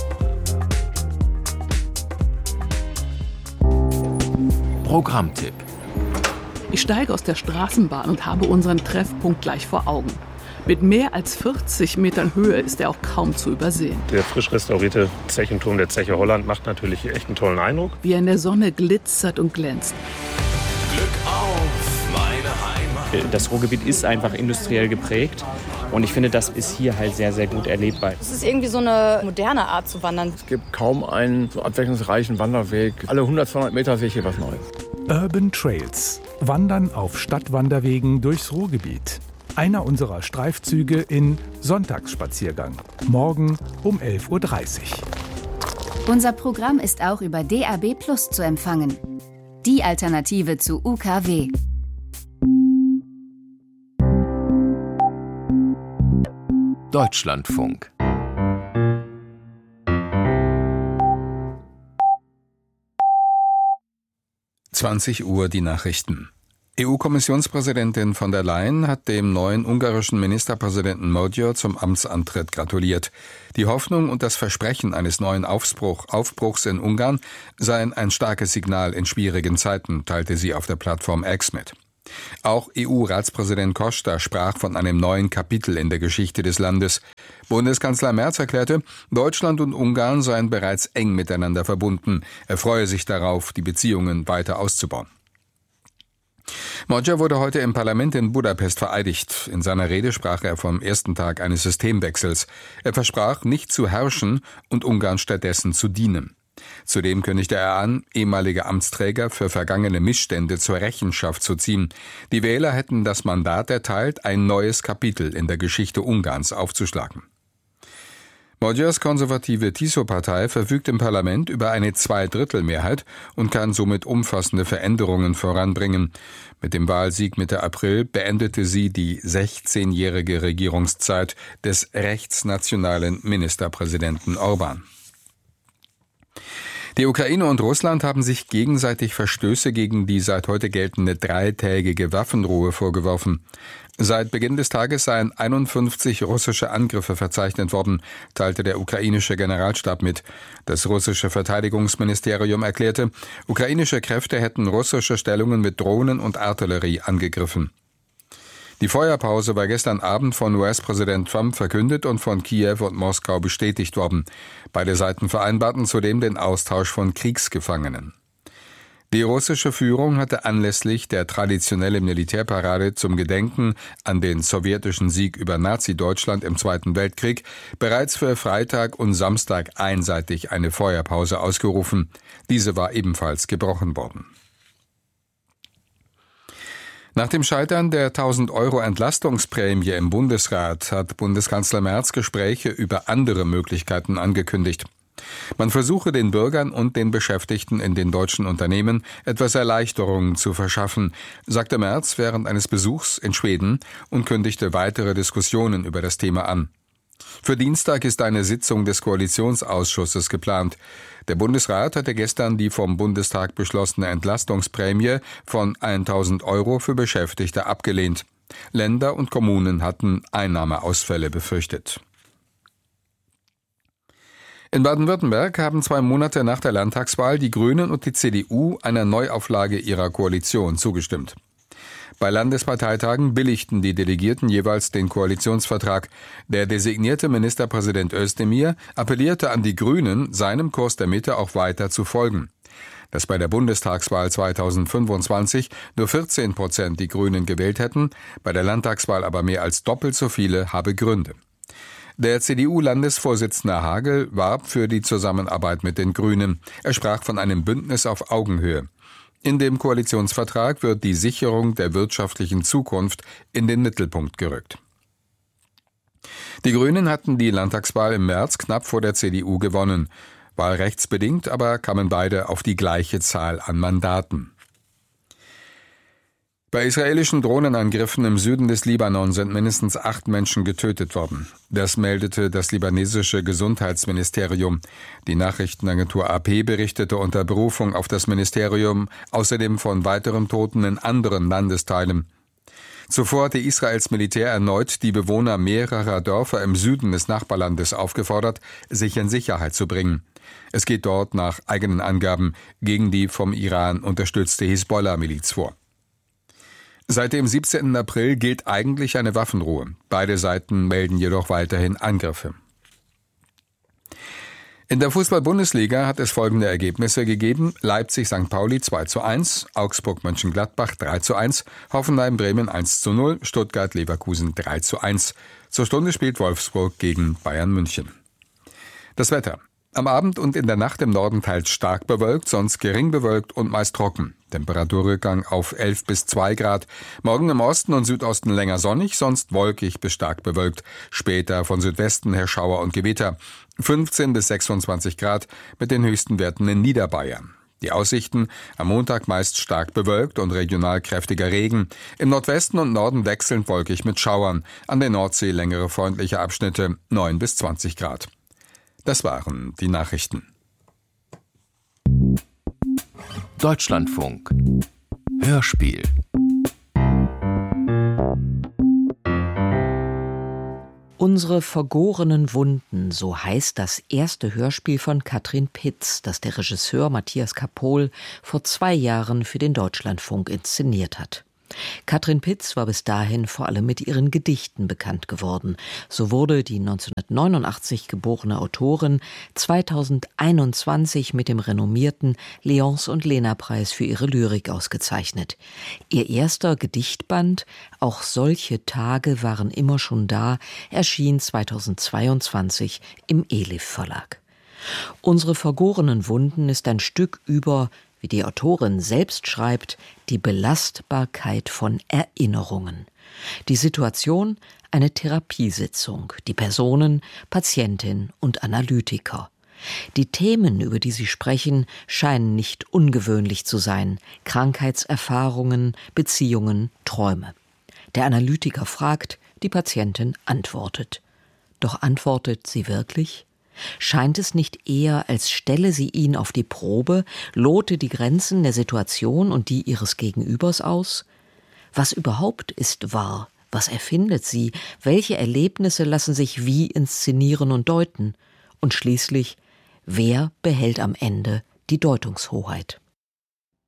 Speaker 5: Programmtipp. Ich steige aus der Straßenbahn und habe unseren Treffpunkt gleich vor Augen. Mit mehr als 40 Metern Höhe ist er auch kaum zu übersehen.
Speaker 6: Der frisch restaurierte Zechenturm der Zeche Holland macht natürlich echt einen tollen Eindruck.
Speaker 5: Wie er in der Sonne glitzert und glänzt.
Speaker 7: Glück auf, meine Heimat.
Speaker 8: Das Ruhrgebiet ist einfach industriell geprägt. Und ich finde, das ist hier halt sehr, sehr gut erlebbar.
Speaker 9: Es ist irgendwie so eine moderne Art zu wandern.
Speaker 28: Es gibt kaum einen so abwechslungsreichen Wanderweg. Alle 100, 200 Meter sehe ich hier was Neues.
Speaker 29: Urban Trails. Wandern auf Stadtwanderwegen durchs Ruhrgebiet. Einer unserer Streifzüge in Sonntagsspaziergang. Morgen um 11:30 Uhr.
Speaker 30: Unser Programm ist auch über DAB+ zu empfangen. Die Alternative zu UKW.
Speaker 10: Deutschlandfunk.
Speaker 11: Uhr die Nachrichten. EU-Kommissionspräsidentin von der Leyen hat dem neuen ungarischen Ministerpräsidenten Magyar zum Amtsantritt gratuliert. Die Hoffnung und das Versprechen eines neuen Aufbruchs in Ungarn seien ein starkes Signal in schwierigen Zeiten, teilte sie auf der Plattform X mit. Auch EU-Ratspräsident Costa sprach von einem neuen Kapitel in der Geschichte des Landes. Bundeskanzler Merz erklärte, Deutschland und Ungarn seien bereits eng miteinander verbunden. Er freue sich darauf, die Beziehungen weiter auszubauen. Magyar wurde heute im Parlament in Budapest vereidigt. In seiner Rede sprach er vom ersten Tag eines Systemwechsels. Er versprach, nicht zu herrschen und Ungarn stattdessen zu dienen. Zudem kündigte er an, ehemalige Amtsträger für vergangene Missstände zur Rechenschaft zu ziehen. Die Wähler hätten das Mandat erteilt, ein neues Kapitel in der Geschichte Ungarns aufzuschlagen. Magyars konservative TISO-Partei verfügt im Parlament über eine Zweidrittelmehrheit und kann somit umfassende Veränderungen voranbringen. Mit dem Wahlsieg Mitte April beendete sie die 16-jährige Regierungszeit des rechtsnationalen Ministerpräsidenten Orbán. Die Ukraine und Russland haben sich gegenseitig Verstöße gegen die seit heute geltende dreitägige Waffenruhe vorgeworfen. Seit Beginn des Tages seien 51 russische Angriffe verzeichnet worden, teilte der ukrainische Generalstab mit. Das russische Verteidigungsministerium erklärte, ukrainische Kräfte hätten russische Stellungen mit Drohnen und Artillerie angegriffen. Die Feuerpause war gestern Abend von US-Präsident Trump verkündet und von Kiew und Moskau bestätigt worden. Beide Seiten vereinbarten zudem den Austausch von Kriegsgefangenen. Die russische Führung hatte anlässlich der traditionellen Militärparade zum Gedenken an den sowjetischen Sieg über Nazi-Deutschland im Zweiten Weltkrieg bereits für Freitag und Samstag einseitig eine Feuerpause ausgerufen. Diese war ebenfalls gebrochen worden. Nach dem Scheitern der 1.000 € Entlastungsprämie im Bundesrat hat Bundeskanzler Merz Gespräche über andere Möglichkeiten angekündigt. Man versuche den Bürgern und den Beschäftigten in den deutschen Unternehmen etwas Erleichterungen zu verschaffen, sagte Merz während eines Besuchs in Schweden und kündigte weitere Diskussionen über das Thema an. Für Dienstag ist eine Sitzung des Koalitionsausschusses geplant. Der Bundesrat hatte gestern die vom Bundestag beschlossene Entlastungsprämie von 1.000 € für Beschäftigte abgelehnt. Länder und Kommunen hatten Einnahmeausfälle befürchtet. In Baden-Württemberg haben 2 Monate nach der Landtagswahl die Grünen und die CDU einer Neuauflage ihrer Koalition zugestimmt. Bei Landesparteitagen billigten die Delegierten jeweils den Koalitionsvertrag. Der designierte Ministerpräsident Özdemir appellierte an die Grünen, seinem Kurs der Mitte auch weiter zu folgen. Dass bei der Bundestagswahl 2025 nur 14% die Grünen gewählt hätten, bei der Landtagswahl aber mehr als doppelt so viele, habe Gründe. Der CDU-Landesvorsitzende Hagel warb für die Zusammenarbeit mit den Grünen. Er sprach von einem Bündnis auf Augenhöhe. In dem Koalitionsvertrag wird die Sicherung der wirtschaftlichen Zukunft in den Mittelpunkt gerückt. Die Grünen hatten die Landtagswahl im März knapp vor der CDU gewonnen. Wahlrechtsbedingt aber kamen beide auf die gleiche Zahl an Mandaten. Bei israelischen Drohnenangriffen im Süden des Libanon sind mindestens 8 Menschen getötet worden. Das meldete das libanesische Gesundheitsministerium. Die Nachrichtenagentur AP berichtete unter Berufung auf das Ministerium außerdem von weiteren Toten in anderen Landesteilen. Zuvor hatte Israels Militär erneut die Bewohner mehrerer Dörfer im Süden des Nachbarlandes aufgefordert, sich in Sicherheit zu bringen. Es geht dort nach eigenen Angaben gegen die vom Iran unterstützte Hisbollah-Miliz vor. Seit dem 17. April gilt eigentlich eine Waffenruhe. Beide Seiten melden jedoch weiterhin Angriffe. In der Fußball-Bundesliga hat es folgende Ergebnisse gegeben: Leipzig-St. Pauli 2:1, Augsburg-Mönchengladbach 3:1, Hoffenheim-Bremen 1:0, Stuttgart-Leverkusen 3:1. Zur Stunde spielt Wolfsburg gegen Bayern München. Das Wetter. Am Abend und in der Nacht im Norden teils stark bewölkt, sonst gering bewölkt und meist trocken. Temperaturrückgang auf 11 bis 2 Grad. Morgen im Osten und Südosten länger sonnig, sonst wolkig bis stark bewölkt. Später von Südwesten her Schauer und Gewitter. 15 bis 26 Grad mit den höchsten Werten in Niederbayern. Die Aussichten: am Montag meist stark bewölkt und regional kräftiger Regen. Im Nordwesten und Norden wechselnd wolkig mit Schauern. An der Nordsee längere freundliche Abschnitte, 9 bis 20 Grad. Das waren die Nachrichten.
Speaker 7: Deutschlandfunk. Hörspiel.
Speaker 10: Unsere vergorenen Wunden, so heißt das erste Hörspiel von Katrin Pitz, das der Regisseur Matthias Kapohl vor 2 Jahren für den Deutschlandfunk inszeniert hat. Katrin Pitz war bis dahin vor allem mit ihren Gedichten bekannt geworden. So wurde die 1989 geborene Autorin 2021 mit dem renommierten Leonce und Lena-Preis für ihre Lyrik ausgezeichnet. Ihr erster Gedichtband »Auch solche Tage waren immer schon da« erschien 2022 im Elif Verlag. Unsere vergorenen Wunden ist ein Stück über, wie die Autorin selbst schreibt, die Belastbarkeit von Erinnerungen. Die Situation: eine Therapiesitzung, die Personen: Patientin und Analytiker. Die Themen, über die sie sprechen, scheinen nicht ungewöhnlich zu sein: Krankheitserfahrungen, Beziehungen, Träume. Der Analytiker fragt, die Patientin antwortet. Doch antwortet sie wirklich? Scheint es nicht eher, als stelle sie ihn auf die Probe, lote die Grenzen der Situation und die ihres Gegenübers aus? Was überhaupt ist wahr? Was erfindet sie? Welche Erlebnisse lassen sich wie inszenieren und deuten? Und schließlich, wer behält am Ende die Deutungshoheit?